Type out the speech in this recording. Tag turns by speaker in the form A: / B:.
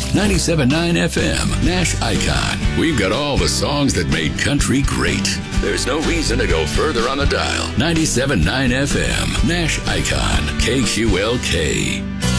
A: 97.9 FM, Nash Icon. We've got all the songs that made country great. There's no reason to go further on the dial. 97.9 FM, Nash Icon, KQLK.